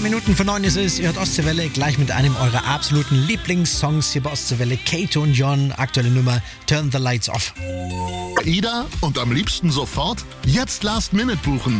Minuten vor 9 ist es. Ihr hört Ostseewelle gleich mit einem eurer absoluten Lieblingssongs hier bei Ostseewelle. Kato und John, aktuelle Nummer Turn the Lights Off. Ida und am liebsten sofort? Jetzt Last Minute buchen.